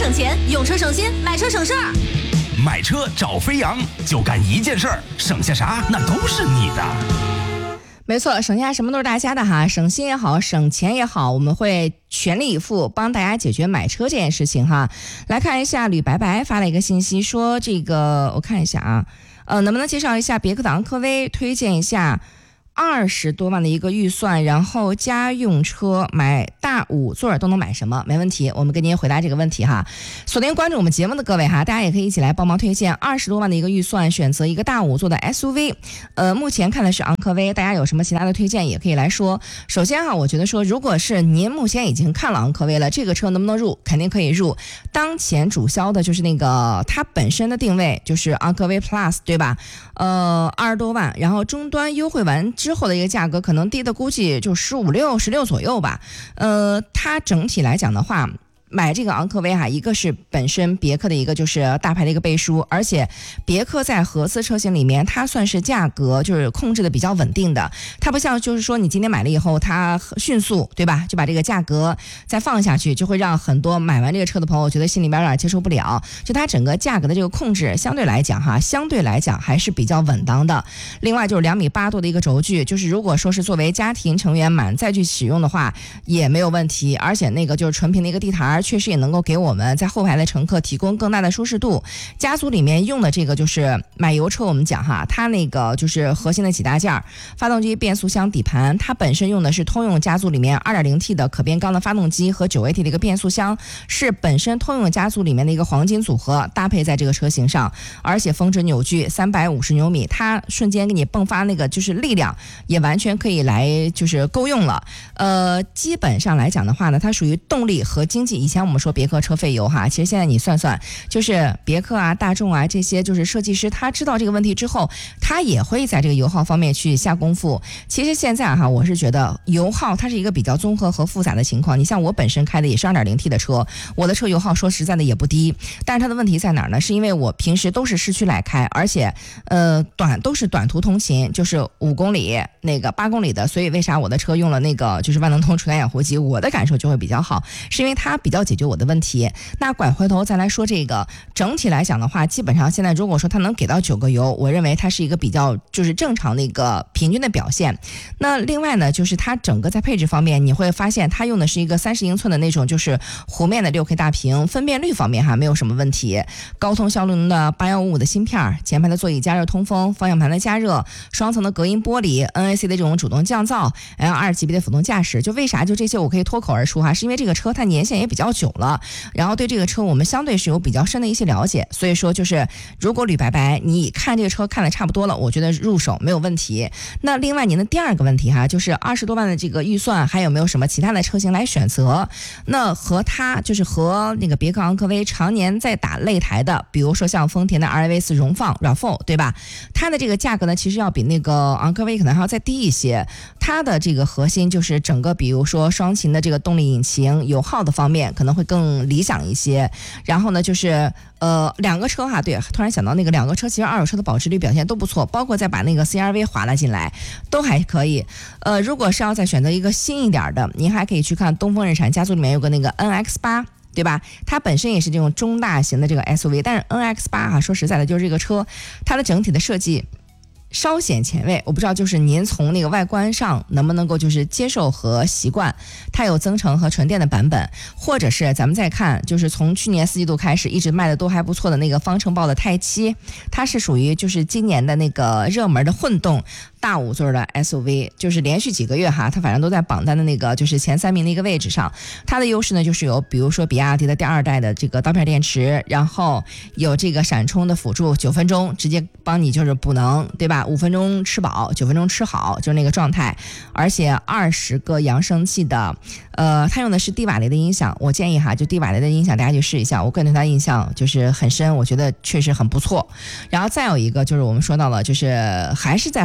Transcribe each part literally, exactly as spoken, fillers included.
省钱，用车省心，买车省事儿。 买车找飞扬，就干一件事儿，省下啥那都是你的。 没错，省下什么都是大家的哈，省心也好，省钱也好，我们会全力以赴帮大家解决买车这件事情哈。来看一下吕白白发了一个信息说，这个我看一下啊，呃，能不能介绍一下别克的昂科威，推荐一下二十多万的一个预算，然后家用车买大五座都能买什么？没问题，我们给您回答这个问题哈。锁定关注我们节目的各位哈，大家也可以一起来帮忙推荐二十多万的一个预算，选择一个大五座的 S U V。呃，目前看的是昂科威，大家有什么其他的推荐也可以来说。首先哈，我觉得说，如果是您目前已经看了昂科威了，这个车能不能入？肯定可以入。当前主销的就是那个它本身的定位就是昂科威 Plus， 对吧？呃，二十多万，然后终端优惠完之后的一个价格可能低的估计就十五六、十六左右吧。呃，它整体来讲的话，买这个昂科威哈，一个是本身别克的一个就是大牌的一个背书，而且别克在合资车型里面，它算是价格就是控制的比较稳定的，它不像就是说你今天买了以后，它迅速对吧，就把这个价格再放下去，就会让很多买完这个车的朋友觉得心里边有点接受不了。就它整个价格的这个控制相对来讲哈，相对来讲还是比较稳当的。另外就是两米八多的一个轴距，就是如果说是作为家庭成员满载具使用的话也没有问题，而且那个就是纯平的一个地台。确实也能够给我们在后排的乘客提供更大的舒适度。家族里面用的这个就是买油车，我们讲哈，它那个就是核心的几大件，发动机、变速箱、底盘，它本身用的是通用家族里面 二点零 T 的可变缸的发动机和 九 A T 的一个变速箱，是本身通用家族里面的一个黄金组合，搭配在这个车型上，而且峰值扭矩三百五十牛米，它瞬间给你迸发那个就是力量，也完全可以来就是够用了。呃，基本上来讲的话呢，它属于动力和经济。以前我们说别克车费油哈，其实现在你算算，就是别克啊、大众啊这些就是设计师，他知道这个问题之后，他也会在这个油耗方面去下功夫。其实现在哈，我是觉得油耗它是一个比较综合和复杂的情况。你像我本身开的也是 二点零 T 的车，我的车油耗说实在的也不低，但是它的问题在哪儿呢？是因为我平时都是市区来开，而且呃短都是短途通勤，就是五公里那个八公里的，所以为啥我的车用了那个就是万能通纯氧氧活机，我的感受就会比较好，是因为它比较解决我的问题。那拐回头再来说这个，整体来讲的话，基本上现在如果说它能给到九个油，我认为它是一个比较就是正常的一个平均的表现。那另外呢，就是它整个在配置方面，你会发现它用的是一个三十英寸的那种就是弧面的 六 K 大屏，分辨率方面哈没有什么问题。高通骁龙的八一五五的芯片，前排的座椅加热通风，方向盘的加热，双层的隔音玻璃 ，N A C 的这种主动降噪 ，L 二 级别的辅动驾驶。就为啥就这些我可以脱口而出哈，是因为这个车它年限也比较久了，然后对这个车我们相对是有比较深的一些了解，所以说就是如果吕白白你看这个车看的差不多了，我觉得入手没有问题。那另外您的第二个问题哈，就是二十多万的这个预算还有没有什么其他的车型来选择？那和它就是和那个别克昂科威常年在打擂台的，比如说像丰田的 R A V 四 荣放 R A V 四 对吧，它的这个价格呢其实要比那个昂科威可能还要再低一些。它的这个核心就是整个比如说双擎的这个动力引擎，油耗的方面可能会更理想一些。然后呢就是呃两个车哈，对，突然想到那个两个车其实二手车的保值率表现都不错，包括再把那个 C R V 划了进来都还可以。呃如果是要再选择一个新一点的，您还可以去看东风日产家族里面有个那个 N X 八，对吧？它本身也是这种中大型的这个 S U V， 但是 N X 八 哈，说实在的，就是这个车它的整体的设计稍显前卫，我不知道就是您从那个外观上能不能够就是接受和习惯。它有增程和纯电的版本，或者是咱们再看就是从去年四季度开始一直卖的都还不错的那个方程豹的泰七，它是属于就是今年的那个热门的混动大五座的 S U V， 就是连续几个月哈，它反正都在榜单的那个就是前三名的一个位置上。它的优势呢就是有比如说比亚迪的第二代的这个刀片电池，然后有这个闪充的辅助，九分钟直接帮你就是补能，对吧？五分钟吃饱，九分钟吃好，就是那个状态。而且二十个扬声器的，呃，它用的是低瓦雷的音响，我建议哈，就低瓦雷的音响大家去试一下，我个人对它印象就是很深，我觉得确实很不错。然后再有一个就是我们说到了，就是还是再回归到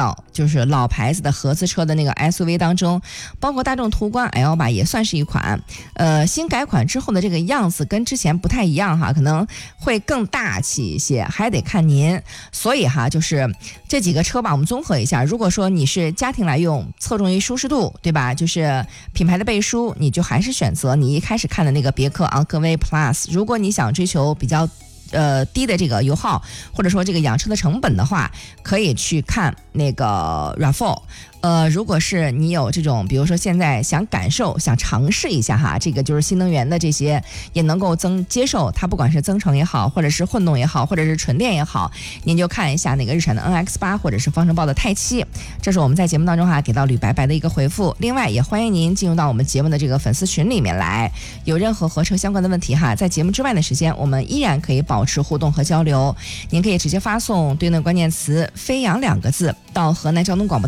到就是老牌子的合资车的那个 S U V 当中，包括大众途观 L 吧，也算是一款。呃，新改款之后的这个样子跟之前不太一样哈，可能会更大气一些，还得看您。所以哈，就是这几个车吧，我们综合一下。如果说你是家庭来用，侧重于舒适度，对吧？就是品牌的背书，你就还是选择你一开始看的那个别克昂科威 Plus。如果你想追求比较呃低的这个油耗，或者说这个养车的成本的话，可以去看那个 R A V 四。呃，如果是你有这种，比如说现在想感受、想尝试一下哈，这个就是新能源的这些，也能够增接受它，不管是增程也好，或者是混动也好，或者是纯电也好，您就看一下那个日产的 N X 八，或者是方程豹的泰七。这是我们在节目当中哈给到吕白白的一个回复。另外，也欢迎您进入到我们节目的这个粉丝群里面来，有任何和车相关的问题哈，在节目之外的时间，我们依然可以保持互动和交流。您可以直接发送对应的关键词“飞扬”两个字到河南交通广播